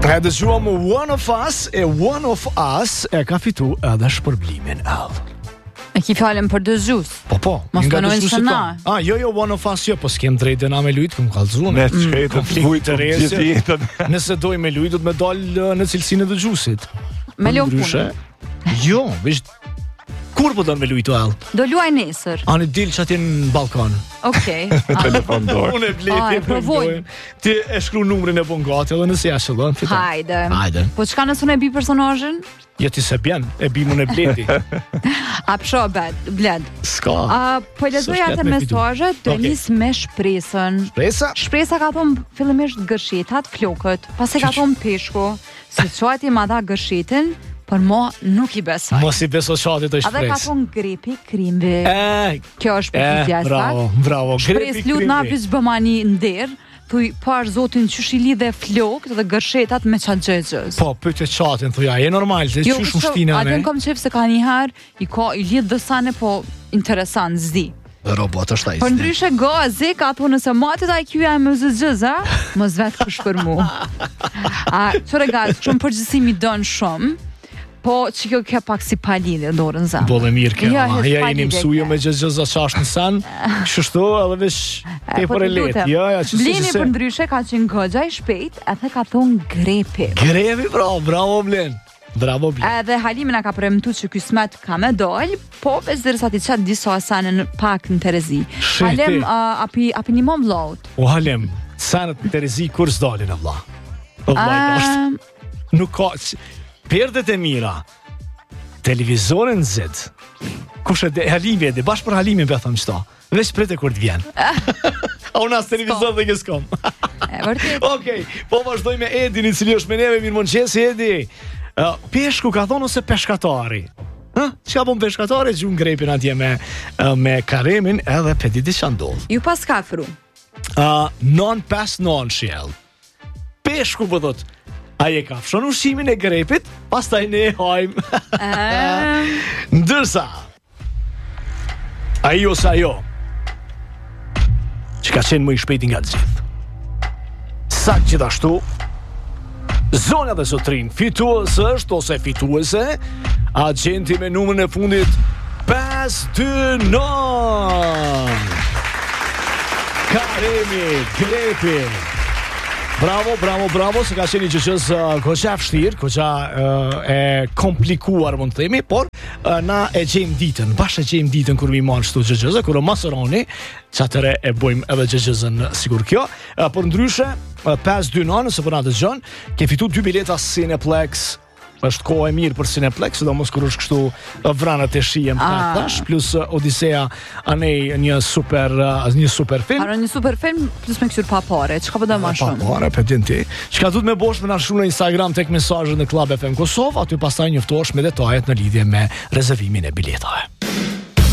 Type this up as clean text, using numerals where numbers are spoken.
Dëgjuam One of Us e One of Us e ka fitu edhe shpërblimin E ki fjalën për dëgjues. Po, Mos nga menojnë dëgjuesit se na. tonë. Jo, One of Us jo, po s'kem drejtë na me lujt, këm kallzuar. Ne çkëtë Konflikt të gjithë jetën. Nëse doj me lujt, do të më dal në cilësinë e dëgjuesit. Me lojë Ndryshe, punë. jo, veç kur po don me lujt al? Do luaj nesër. Ani dil çati në balkon. Okej. Telefon dorë. Unë e bleti. provoj. Ti e shkru numrin e bon gati edhe nëse ja shëllon fiton. Hajde. Po çka nëse unë e bi personazhin? Jo ti se bjen, e bimun e bleti. A psho bled. Ska. Po lexoj S'është atë me fitu. mesazhe, do Okej. nis me shpresën. Shpresa Ka thonë fillimisht gërshetat, flokët, pasi ka thonë peshku, se çuati ma dha gërshetin, por mo nuk i besoj. Mos i beso qatit të Edhe ka shpresë. thonë grepi, krimbi. Kjo është përgjigja saktë. Bravo. Shpres lut na pys bëmani nder, thuj par zotin qysh i lidhe flokët dhe gërshetat me çat xhexhës. Po, pyetje qatin, thuja, e normal, se qysh më shtina atë ne. kam qef se ka një herë i lidh dësane, po interesant zdi. Robot është ai. Po ndryshe gazi ka thonë se matet IQ-ja e më zëgjëza, mos vet kush për mu. Çore gaz, shumë përgjithësimi don shumë. Po që kjo ke pak si palidhje dorën zanë. Bolle mirë kjo. Ja, Ja jeni mësuju me gjëzë qash në san. Kështu edhe vesh tepër e lehtë. Ja, Blini për ndryshe ka qenë goxha i shpejt, edhe ka thonë grepi. Grepi, bravo Blen. Bravo Blen. Edhe Halimi na ka premtu që ky smet ka me dal, po veç derisa ti çat disa asane në pak në Terezi. Halem api një mom vllaut. O Halem, sanet në Terezi kur s'dalin e vlla. Nuk ka perdet e mira. Televizorin zed. Kush e Halimi edhe bash për Halimin be them çto. Veç prete kur të vjen. A unë as televizor dhe ke s'kom. Vërtet. Okej, po vazhdoj me Edin, i cili është me neve. Mirëmëngjes Edi. Peshku ka thonë ose peshkatari? Çka bën peshkatari? Gjun grepin atje me Karemin edhe pe ditë ç'a ndodh. Ju pas kafru. Non pas non shiel. Peshku po thot, ai e ka fshon ushimin e grepit, pastaj ne e hajm. Ndërsa ai ose ajo që ka qenë më i shpejti nga gjithë. Sakt gjithashtu, zonja dhe zotrin, fitues është ose fituese, agenti me numrin e fundit 529. Karemi Grepi. Bravo, se ka qenë një gjëqës koqa vështirë, koqa e komplikuar, mund të themi, por na e gjejmë ditën, bashkë e gjejmë ditën kur mi marrë shtu gjëqëzë, kur o masëroni, që atëre e bojmë edhe gjëqëzën sigur kjo, por ndryshe, 529, nëse për na të gjënë, ke fitu 2 bileta Cineplex, është kohë e mirë për Cineplex, sidomos kur është kështu vranët e shijem tash, plus Odisea anej një super film. Një super film plus me këtyr pa pare, çka po do më shumë? Pa pare, për ti. Çka duhet me bosh me na shkruaj në Instagram tek mesazhet në Club FM Kosovë, aty pastaj njoftohesh me detajet në lidhje me rezervimin e biletave.